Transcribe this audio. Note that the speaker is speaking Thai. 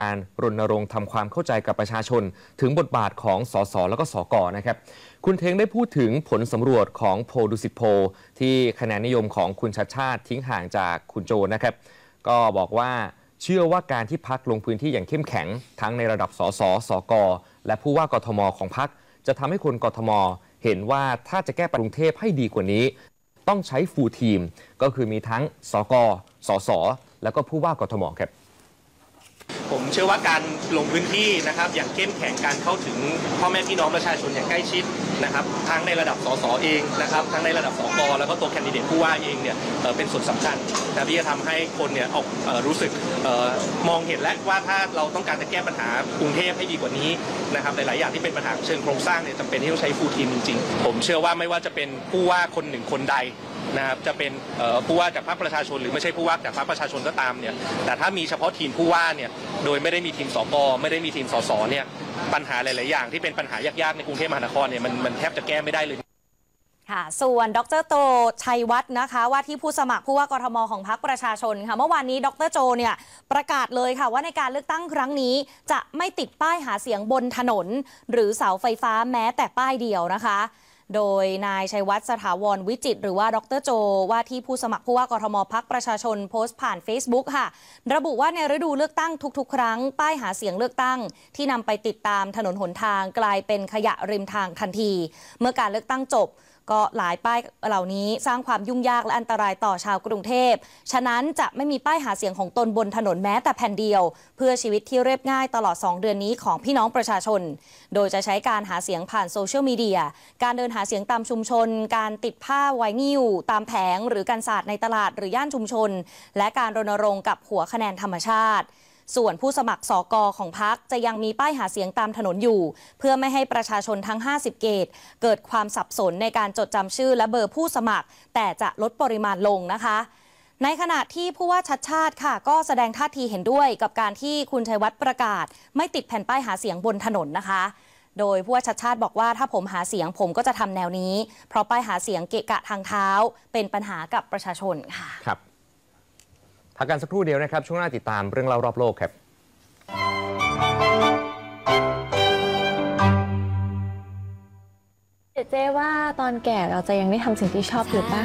การรณรงค์ทำความเข้าใจกับประชาชนถึงบทบาทของสสแล้วก็สกนะครับคุณเทงได้พูดถึงผลสำรวจของโพลดุสิตโพลที่คะแนนนิยมของคุณชัชชาติทิ้งห่างจากคุณโจนะครับก็บอกว่าเชื่อว่าการที่พรรคลงพื้นที่อย่างเข้มแข็งทั้งในระดับสสสกและผู้ว่ากทมของพรรคจะทำให้คนกทมเห็นว่าถ้าจะแก้ปัญหากรุงเทพให้ดีกว่านี้ต้องใช้ฟูลทีมก็คือมีทั้งสกสสแล้วก็ผู้ว่ากทมครับผมเชื่อว่าการลงพื้นที่นะครับอย่างเข้มแข็งการเข้าถึงพ่อแม่พี่น้องประชาชนอย่างใกล้ชิดนะครับทั้งในระดับสสเองนะครับทั้งในระดับสกแล้วก็ตัวแคนดิเดตผู้ว่าเองเนี่ยเป็นส่วนสำคัญนะที่จะทำให้คนเนี่ยออกรู้สึกมองเห็นและว่าถ้าเราต้องการจะแก้ปัญหากรุงเทพให้ดีกว่านี้นะครับหลายๆอย่างที่เป็นปัญหาเชิงโครงสร้างเนี่ยจำเป็นที่ต้องใช้ฟูลทีมจริงๆผมเชื่อว่าไม่ว่าจะเป็นผู้ว่าคนหนึ่งคนใดนะครับจะเป็นผู้ว่าจากพรรคประชาชนหรือไม่ใช่ผู้ว่าจากพรรคประชาชนก็ตามเนี่ยแต่ถ้ามีเฉพาะทีมผู้ว่าเนี่ยโดยไม่ได้มีทีมสกไม่ได้มีทีมสสเนี่ยปัญหาหลายๆอย่างที่เป็นปัญหายากๆในกรุงเทพมหานครเนี่ยมันแทบจะแก้ไม่ได้เลยค่ะส่วนดรโจชัยวัฒน์นะคะว่าที่ผู้สมัครผู้ว่ากทมของพรรคประชาชนค่ะเมื่อวานนี้ดรโจเนี่ยประกาศเลยค่ะว่าในการเลือกตั้งครั้งนี้จะไม่ติดป้ายหาเสียงบนถนนหรือเสาไฟฟ้าแม้แต่ป้ายเดียวนะคะโดยนายชัยวัฒน์สถาวรวิจิตรหรือว่าดรโจว่าที่ผู้สมัครผู้ว่ากทมพรรคประชาชนโพสต์ผ่าน Facebook ค่ะระบุว่าในฤดูเลือกตั้งทุกๆครั้งป้ายหาเสียงเลือกตั้งที่นำไปติดตามถนนหนทางกลายเป็นขยะริมทางทันทีเมื่อการเลือกตั้งจบก็หลายป้ายเหล่านี้สร้างความยุ่งยากและอันตรายต่อชาวกรุงเทพฉะนั้นจะไม่มีป้ายหาเสียงของตนบนถนนแม้แต่แผ่นเดียวเพื่อชีวิตที่เรียบง่ายตลอด2 เดือนนี้ของพี่น้องประชาชนโดยจะใช้การหาเสียงผ่านโซเชียลมีเดียการเดินหาเสียงตามชุมชนการติดผ้าไวนิลตามแผงหรือการสาดในตลาดหรือย่านชุมชนและการรณรงค์กับหัวคะแนนธรรมชาติส่วนผู้สมัครสกของพรรคจะยังมีป้ายหาเสียงตามถนนอยู่เพื่อไม่ให้ประชาชนทั้ง50เขตเกิดความสับสนในการจดจำชื่อและเบอร์ผู้สมัครแต่จะลดปริมาณลงนะคะในขณะที่ผู้ว่าชัดชาติค่ะก็แสดงท่าทีเห็นด้วยกับการที่คุณชัยวัฒน์ประกาศไม่ติดแผ่นป้ายหาเสียงบนถนนนะคะโดยผู้ว่าชัดชาติบอกว่าถ้าผมหาเสียงผมก็จะทำแนวนี้เพราะป้ายหาเสียงเกะกะทางเท้าเป็นปัญหากับประชาชนค่ะครับพักกันสักครู่เดียวนะครับช่วงหน้าติดตามเรื่องเล่ารอบโลกครับเจ๊ว่าตอนแก่เราจะยังได้ทำสิ่งที่ชอบอยู่ป่ะ